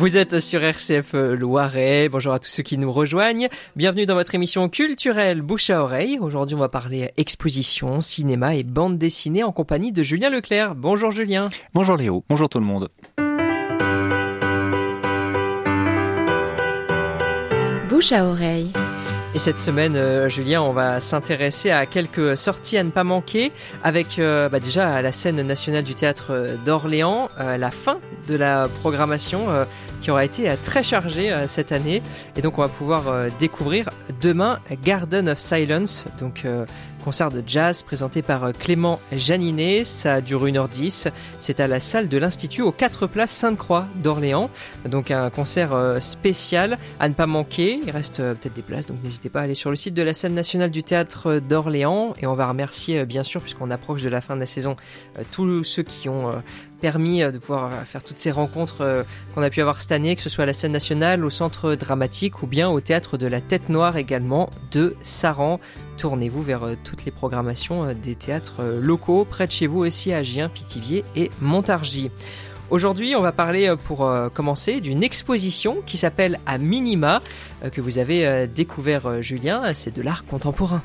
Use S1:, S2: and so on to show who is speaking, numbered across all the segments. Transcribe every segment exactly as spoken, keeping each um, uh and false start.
S1: Vous êtes sur R C F Loiret, bonjour à tous ceux qui nous rejoignent. Bienvenue dans votre émission culturelle Bouche à oreille. Aujourd'hui, on va parler exposition, cinéma et bande dessinée en compagnie de Julien Leclerc. Bonjour Julien.
S2: Bonjour Léo, bonjour tout le monde.
S3: Bouche à oreille.
S1: Et cette semaine, euh, Julien, on va s'intéresser à quelques sorties à ne pas manquer avec euh, bah déjà à la scène nationale du théâtre d'Orléans, euh, la fin de la programmation euh, qui aura été euh, très chargée euh, cette année. Et donc on va pouvoir euh, découvrir demain Garden of Silence, donc euh, concert de jazz présenté par Clément Janinet. Ça dure une heure dix. C'est à la salle de l'Institut aux quatre places Sainte-Croix d'Orléans. Donc un concert spécial à ne pas manquer. Il reste peut-être des places, donc n'hésitez pas à aller sur le site de la scène nationale du théâtre d'Orléans. Et on va remercier bien sûr, puisqu'on approche de la fin de la saison, tous ceux qui ont permis de pouvoir faire toutes ces rencontres qu'on a pu avoir cette année, que ce soit à la scène nationale, au centre dramatique ou bien au théâtre de la Tête Noire également de Saran. Tournez-vous vers toutes les programmations des théâtres locaux, près de chez vous aussi à Gien, Pithiviers et Montargis. Aujourd'hui, on va parler pour commencer d'une exposition qui s'appelle À Minima, que vous avez découvert, Julien. C'est de l'art contemporain.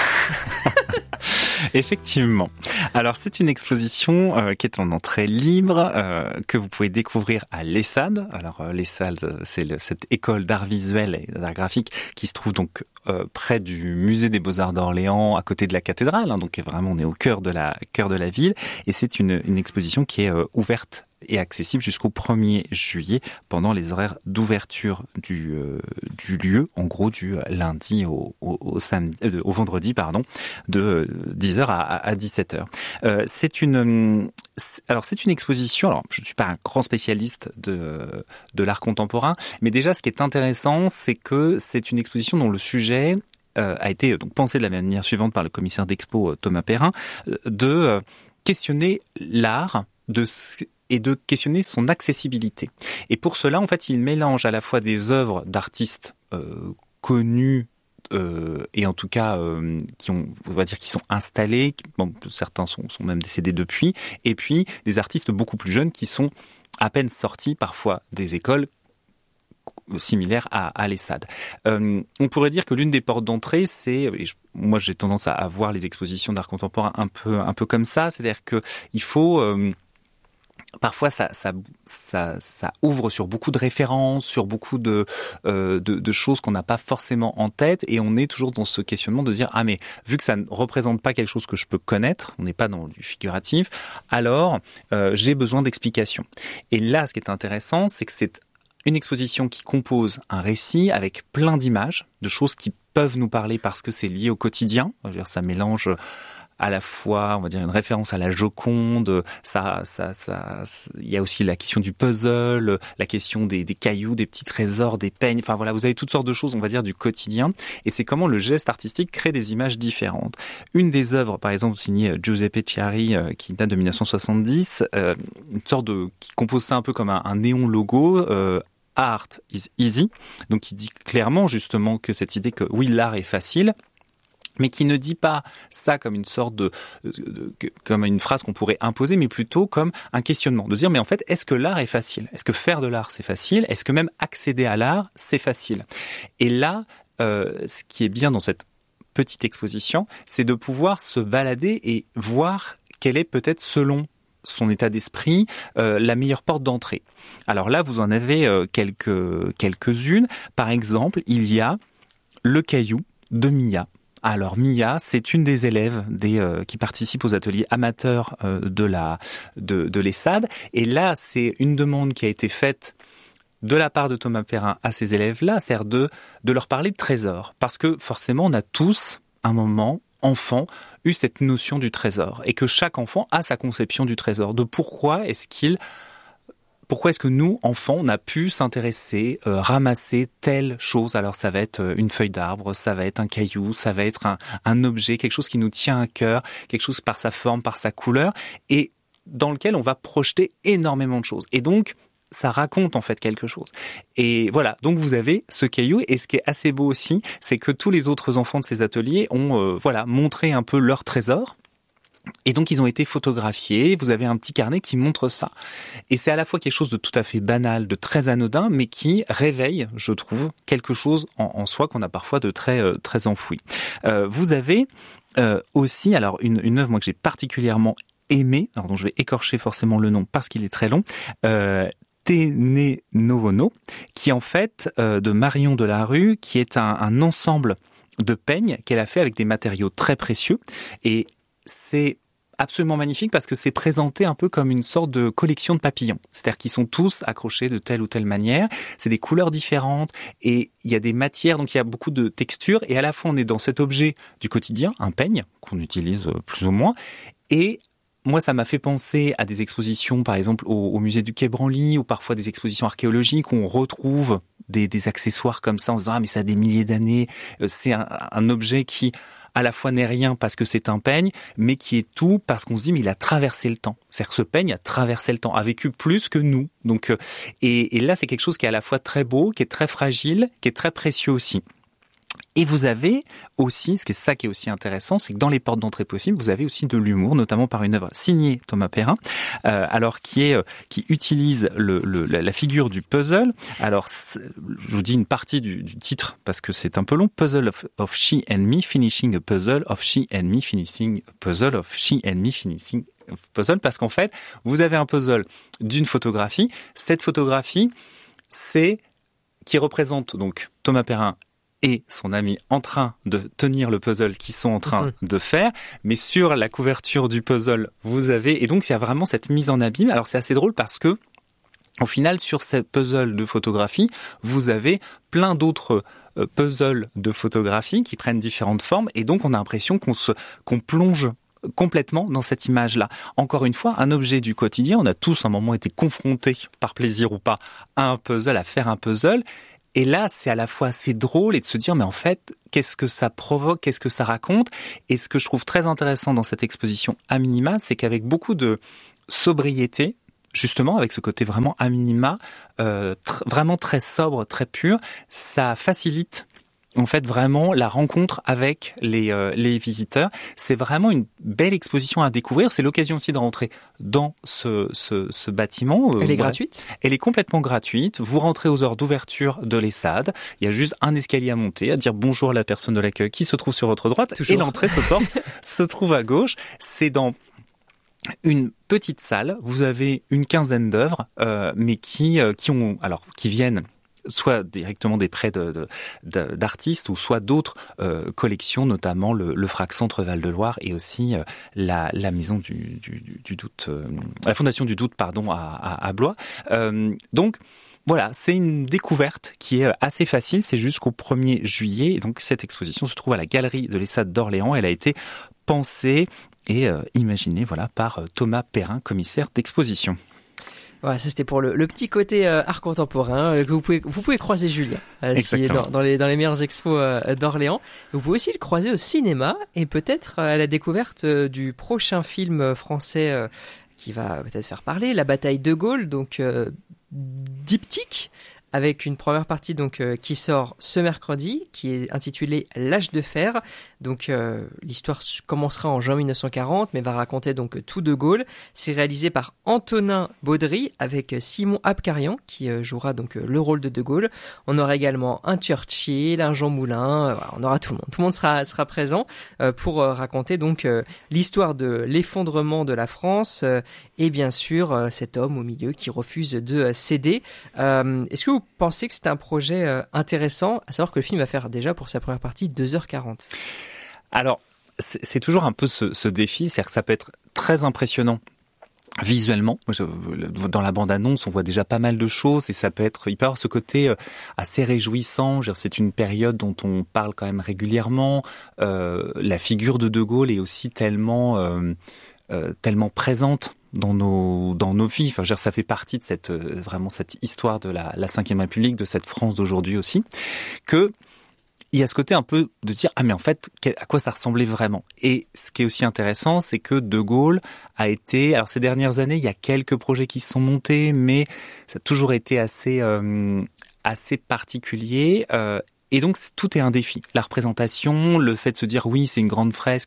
S2: Effectivement. Alors c'est une exposition euh, qui est en entrée libre, euh, que vous pouvez découvrir à l'ESSAD. Alors euh, l'ESSAD, c'est le, cette école d'art visuel et d'art graphique qui se trouve donc euh, près du musée des Beaux-Arts d'Orléans, à côté de la cathédrale. Hein, donc vraiment on est au cœur de la cœur de la ville. Et c'est une, une exposition qui est euh, ouverte et accessible jusqu'au premier juillet pendant les horaires d'ouverture du euh, du lieu, en gros du lundi au au, au samedi euh, au vendredi pardon, de dix heures à, à dix-sept heures. Euh, c'est une c'est, alors c'est une exposition. Alors je ne suis pas un grand spécialiste de de l'art contemporain, mais déjà ce qui est intéressant, c'est que c'est une exposition dont le sujet euh, a été donc pensé de la manière suivante par le commissaire d'expo Thomas Perrin, de euh, questionner l'art de et de questionner son accessibilité. Et pour cela, en fait, il mélange à la fois des œuvres d'artistes euh, connus euh, et en tout cas euh, qui ont, on va dire, qui sont installés. Bon, certains sont, sont même décédés depuis. Et puis des artistes beaucoup plus jeunes qui sont à peine sortis parfois des écoles similaires à, à l'ESSAD. Euh, on pourrait dire que l'une des portes d'entrée, c'est, et je, moi j'ai tendance à, à voir les expositions d'art contemporain un peu, un peu comme ça, c'est-à-dire que il faut euh, Parfois, ça, ça, ça, ça ouvre sur beaucoup de références, sur beaucoup de, euh, de, de choses qu'on n'a pas forcément en tête, et on est toujours dans ce questionnement de dire ah mais vu que ça ne représente pas quelque chose que je peux connaître, on n'est pas dans du figuratif, alors euh, j'ai besoin d'explications. Et là, ce qui est intéressant, c'est que c'est une exposition qui compose un récit avec plein d'images, de choses qui peuvent nous parler parce que c'est lié au quotidien. Je veux dire, ça mélange à la fois, on va dire, une référence à la Joconde, ça, ça, ça, il y a aussi la question du puzzle, la question des, des cailloux, des petits trésors, des peignes, enfin voilà, vous avez toutes sortes de choses, on va dire, du quotidien, et c'est comment le geste artistique crée des images différentes. Une des œuvres, par exemple, signée Giuseppe Chiari, qui date de dix-neuf cent soixante-dix, euh, une sorte de, qui compose ça un peu comme un, un néon logo, euh, Art is easy, donc qui dit clairement justement que cette idée que oui, l'art est facile, mais qui ne dit pas ça comme une sorte de, de, de comme une phrase qu'on pourrait imposer, mais plutôt comme un questionnement, de dire mais en fait est-ce que l'art est facile ? Est-ce que faire de l'art c'est facile ? Est-ce que même accéder à l'art c'est facile ? Et là, euh, ce qui est bien dans cette petite exposition, c'est de pouvoir se balader et voir quelle est peut-être selon son état d'esprit, euh, la meilleure porte d'entrée. Alors là, vous en avez euh, quelques quelques-unes. Par exemple, il y a le caillou de Mia. Alors Mia, c'est une des élèves des euh, qui participent aux ateliers amateurs euh, de la de, de l'ESSAD. Et là, c'est une demande qui a été faite de la part de Thomas Perrin à ces élèves-là, c'est-à-dire de de leur parler de trésor, parce que forcément, on a tous un moment enfant eu cette notion du trésor et que chaque enfant a sa conception du trésor, de pourquoi est-ce qu'il Pourquoi est-ce que nous, enfants, on a pu s'intéresser, euh, ramasser telle chose ? Alors ça va être une feuille d'arbre, ça va être un caillou, ça va être un, un objet, quelque chose qui nous tient à cœur, quelque chose par sa forme, par sa couleur, et dans lequel on va projeter énormément de choses. Et donc, ça raconte en fait quelque chose. Et voilà, donc vous avez ce caillou, et ce qui est assez beau aussi, c'est que tous les autres enfants de ces ateliers ont euh, voilà montré un peu leur trésor. Et donc, ils ont été photographiés. Vous avez un petit carnet qui montre ça. Et c'est à la fois quelque chose de tout à fait banal, de très anodin, mais qui réveille, je trouve, quelque chose en, en soi qu'on a parfois de très euh, très enfoui. Euh, vous avez euh, aussi, alors une, une œuvre moi que j'ai particulièrement aimée, alors dont je vais écorcher forcément le nom parce qu'il est très long. Euh, Téné Novono, qui en fait euh, de Marion Delarue, qui est un, un ensemble de peignes qu'elle a fait avec des matériaux très précieux. Et c'est absolument magnifique parce que c'est présenté un peu comme une sorte de collection de papillons. C'est-à-dire qu'ils sont tous accrochés de telle ou telle manière. C'est des couleurs différentes et il y a des matières, donc il y a beaucoup de textures. Et à la fois, on est dans cet objet du quotidien, un peigne, qu'on utilise plus ou moins. Et moi, ça m'a fait penser à des expositions, par exemple, au, au musée du Quai Branly, ou parfois des expositions archéologiques où on retrouve des, des accessoires comme ça en se disant « Ah, mais ça a des milliers d'années ». C'est un, un objet qui, à la fois, n'est rien parce que c'est un peigne, mais qui est tout parce qu'on se dit « Mais il a traversé le temps ». C'est-à-dire que ce peigne a traversé le temps, a vécu plus que nous. Donc, et, et là, c'est quelque chose qui est à la fois très beau, qui est très fragile, qui est très précieux aussi. Et vous avez aussi, ce qui est ça qui est aussi intéressant, c'est que dans les portes d'entrée possibles, vous avez aussi de l'humour, notamment par une œuvre signée Thomas Perrin, euh, alors qui est qui utilise le, le, la figure du puzzle. Alors, je vous dis une partie du, du titre parce que c'est un peu long. Puzzle of, of she and me, finishing a puzzle of she and me, finishing a puzzle of she and me, finishing a puzzle. Parce qu'en fait, vous avez un puzzle d'une photographie. Cette photographie, c'est qui représente donc Thomas Perrin et son ami en train de tenir le puzzle qu'ils sont en train mmh. de faire. Mais sur la couverture du puzzle, vous avez... Et donc, il y a vraiment cette mise en abîme. Alors, c'est assez drôle parce que, au final, sur ce puzzle de photographie, vous avez plein d'autres euh, puzzles de photographie qui prennent différentes formes. Et donc, on a l'impression qu'on se, qu'on plonge complètement dans cette image-là. Encore une fois, un objet du quotidien. On a tous, à un moment, été confrontés, par plaisir ou pas, à un puzzle, à faire un puzzle. Et là, c'est à la fois assez drôle et de se dire, mais en fait, qu'est-ce que ça provoque, qu'est-ce que ça raconte? Et ce que je trouve très intéressant dans cette exposition à minima, c'est qu'avec beaucoup de sobriété, justement, avec ce côté vraiment à minima, euh, tr- vraiment très sobre, très pur, ça facilite en fait vraiment la rencontre avec les euh, les visiteurs. C'est vraiment une belle exposition à découvrir. C'est l'occasion aussi de rentrer dans ce ce, ce bâtiment.
S1: Elle est
S2: voilà.
S1: gratuite ?
S2: Elle est complètement gratuite. Vous rentrez aux heures d'ouverture de l'Essade. Il y a juste un escalier à monter, à dire bonjour à la personne de l'accueil qui se trouve sur votre droite. Toujours. Et l'entrée se porte, se trouve à gauche. C'est dans une petite salle. Vous avez une quinzaine d'œuvres, euh, mais qui euh, qui ont alors qui viennent soit directement des prêts de, de, de, d'artistes, ou soit d'autres euh, collections, notamment le, le Frac Centre Val-de-Loire et aussi euh, la, la Maison du, du, du Doute, euh, la Fondation du Doute, pardon, à, à, à Blois. Euh, donc, voilà, c'est une découverte qui est assez facile, c'est jusqu'au premier juillet. Et donc, cette exposition se trouve à la Galerie de l'Essade d'Orléans. Elle a été pensée et euh, imaginée voilà, par Thomas Perrin, commissaire d'exposition.
S1: Voilà, ça c'était pour le, le petit côté euh, art contemporain euh, que vous pouvez vous pouvez croiser Julien euh, si, dans, dans les dans les meilleures expos euh, d'Orléans. Vous pouvez aussi le croiser au cinéma et peut-être euh, à la découverte euh, du prochain film français euh, qui va peut-être faire parler, La Bataille de Gaulle, donc euh, diptyque, avec une première partie donc euh, qui sort ce mercredi, qui est intitulée L'âge de fer. Donc euh, l'histoire commencera en juin mille neuf cent quarante, mais va raconter donc tout de Gaulle. C'est réalisé par Antonin Baudry avec Simon Abkarian qui euh, jouera donc euh, le rôle de De Gaulle. On aura également un Churchill, un Jean Moulin. Euh, voilà, on aura tout le monde. Tout le monde sera sera présent euh, pour euh, raconter donc euh, l'histoire de l'effondrement de la France euh, et bien sûr euh, cet homme au milieu qui refuse de euh, céder. Euh, est-ce que vous pensez que c'est un projet euh, intéressant, à savoir que le film va faire déjà pour sa première partie deux heures quarante?
S2: Alors, c'est, c'est toujours un peu ce, ce défi, c'est-à-dire que ça peut être très impressionnant visuellement. Dans la bande-annonce, on voit déjà pas mal de choses et ça peut être, il peut y avoir ce côté assez réjouissant. C'est une période dont on parle quand même régulièrement. Euh, la figure de De Gaulle est aussi tellement, euh, euh, tellement présente dans nos dans nos vies. Enfin, je veux dire, ça fait partie de cette vraiment cette histoire de la la cinquième République, de cette France d'aujourd'hui aussi, que il y a ce côté un peu de dire ah mais en fait à quoi ça ressemblait vraiment. Et ce qui est aussi intéressant, c'est que De Gaulle a été, alors ces dernières années, il y a quelques projets qui se sont montés, mais ça a toujours été assez euh, assez particulier. Euh, et donc tout est un défi. La représentation, le fait de se dire oui c'est une grande fresque, donc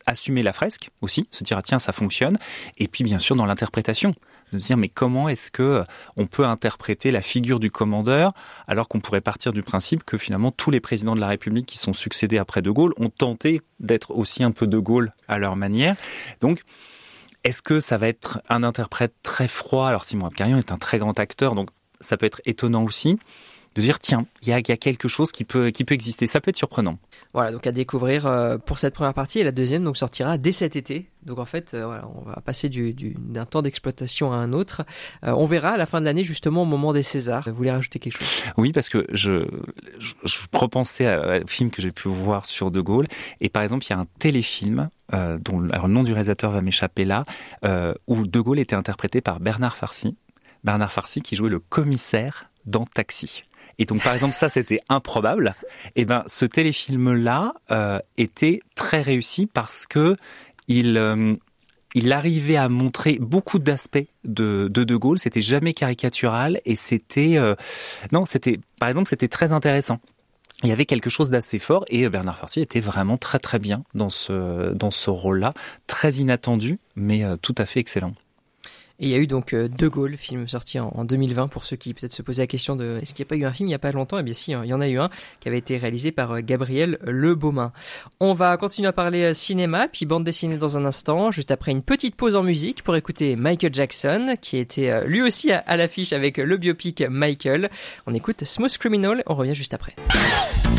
S2: assumer la fresque aussi, se dire ah, tiens ça fonctionne, et puis bien sûr dans l'interprétation, de se dire mais comment est-ce que on peut interpréter la figure du commandeur alors qu'on pourrait partir du principe que finalement tous les présidents de la République qui sont succédés après De Gaulle ont tenté d'être aussi un peu De Gaulle à leur manière. Donc est-ce que ça va être un interprète très froid? Alors Simon Abkarian est un très grand acteur, donc ça peut être étonnant aussi de dire tiens, il y a, y a quelque chose qui peut qui peut exister, ça peut être surprenant.
S1: Voilà, donc à découvrir euh, pour cette première partie, et la deuxième donc sortira dès cet été. Donc en fait, euh, voilà, on va passer du, du d'un temps d'exploitation à un autre. Euh, on verra à la fin de l'année justement au moment des Césars. Vous voulez rajouter quelque chose?
S2: Oui, parce que je je, je repensais à un film que j'ai pu voir sur De Gaulle, et par exemple il y a un téléfilm euh, dont alors, le nom du réalisateur va m'échapper là, euh, où De Gaulle était interprété par Bernard Farcy. Bernard Farcy qui jouait le commissaire dans Taxi. Et donc, par exemple, ça, c'était improbable. Et ben, ce téléfilm-là euh, était très réussi parce que il euh, il arrivait à montrer beaucoup d'aspects de de, de Gaulle. C'était jamais caricatural et c'était euh, non, c'était par exemple, c'était très intéressant. Il y avait quelque chose d'assez fort et Bernard Farcy était vraiment très très bien dans ce dans ce rôle-là, très inattendu, mais euh, tout à fait excellent.
S1: Et il y a eu donc euh, De Gaulle, film sorti en, en deux mille vingt, pour ceux qui peut-être se posaient la question de est-ce qu'il n'y a pas eu un film il n'y a pas longtemps? Eh bien si, hein, il y en a eu un qui avait été réalisé par euh, Gabriel Le Beaumain. On va continuer à parler euh, cinéma, puis bande dessinée dans un instant, juste après une petite pause en musique pour écouter Michael Jackson, qui était euh, lui aussi à, à l'affiche avec le biopic Michael. On écoute Smooth Criminal, on revient juste après.